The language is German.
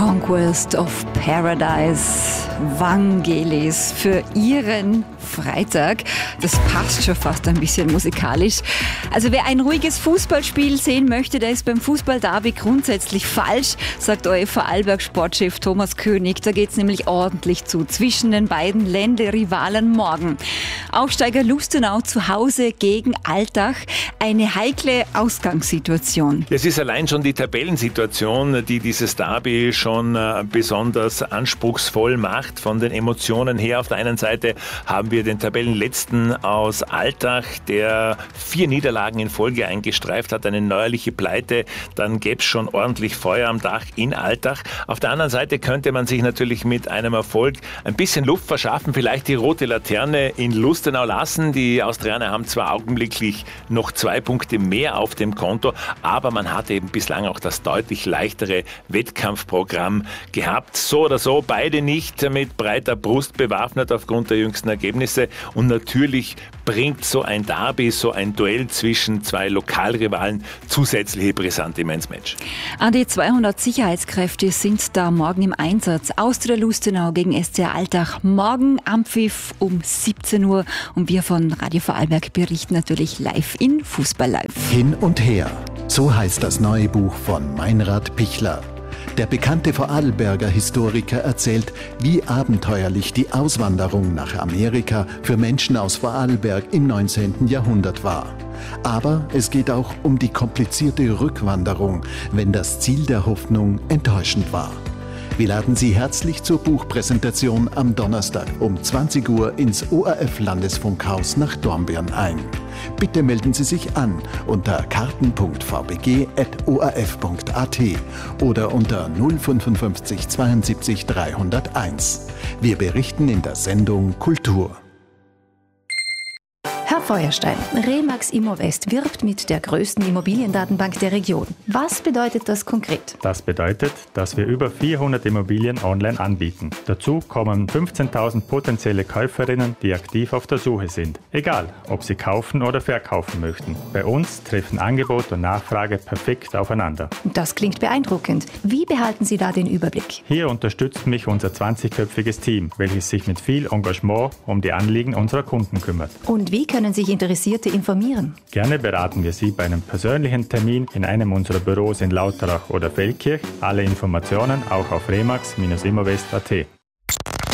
Conquest of Paradise, Vangelis für Ihren Freitag. Das passt schon fast ein bisschen musikalisch. Also wer ein ruhiges Fußballspiel sehen möchte, der ist beim Fußball-Derby grundsätzlich falsch, sagt euer Vorarlberg-Sportchef Thomas König. Da geht's nämlich ordentlich zu zwischen den beiden Länderrivalen morgen. Aufsteiger Lustenau zu Hause gegen Altach. Eine heikle Ausgangssituation. Es ist allein schon die Tabellensituation, die dieses Derby schon besonders anspruchsvoll macht. Von den Emotionen her, auf der einen Seite haben wir den Tabellenletzten aus Altach, der 4 Niederlagen in Folge eingestreift hat, eine neuerliche Pleite. Dann gäbe es schon ordentlich Feuer am Dach in Altach. Auf der anderen Seite könnte man sich natürlich mit einem Erfolg ein bisschen Luft verschaffen, vielleicht die rote Laterne in Lustenau lassen. Die Austrianer haben zwar augenblicklich noch 2 Punkte mehr auf dem Konto, aber man hat eben bislang auch das deutlich leichtere Wettkampfprogramm gehabt. So oder so, beide nicht mit breiter Brust bewaffnet aufgrund der jüngsten Ergebnisse. Und natürlich bringt so ein Derby, so ein Duell zwischen 2 Lokalrivalen zusätzliche Brisanz ins Match. An die 200 Sicherheitskräfte sind da morgen im Einsatz. Austria Lustenau gegen SC Altach. Morgen Ampfiff um 17 Uhr. Und wir von Radio Vorarlberg berichten natürlich live in Fußball Live. Hin und her. So heißt das neue Buch von Meinrad Pichler. Der bekannte Vorarlberger Historiker erzählt, wie abenteuerlich die Auswanderung nach Amerika für Menschen aus Vorarlberg im 19. Jahrhundert war. Aber es geht auch um die komplizierte Rückwanderung, wenn das Ziel der Hoffnung enttäuschend war. Wir laden Sie herzlich zur Buchpräsentation am Donnerstag um 20 Uhr ins ORF-Landesfunkhaus nach Dornbirn ein. Bitte melden Sie sich an unter karten.vbg@orf.at oder unter 055 72 301. Wir berichten in der Sendung Kultur. Herr Feuerstein, Remax Immowest wirbt mit der größten Immobiliendatenbank der Region. Was bedeutet das konkret? Das bedeutet, dass wir über 400 Immobilien online anbieten. Dazu kommen 15.000 potenzielle Käuferinnen, die aktiv auf der Suche sind. Egal, ob sie kaufen oder verkaufen möchten. Bei uns treffen Angebot und Nachfrage perfekt aufeinander. Das klingt beeindruckend. Wie behalten Sie da den Überblick? Hier unterstützt mich unser 20-köpfiges Team, welches sich mit viel Engagement um die Anliegen unserer Kunden kümmert. Und wie können sich Interessierte informieren? Gerne beraten wir Sie bei einem persönlichen Termin in einem unserer Büros in Lauterach oder Feldkirch. Alle Informationen auch auf remax-immowest.at.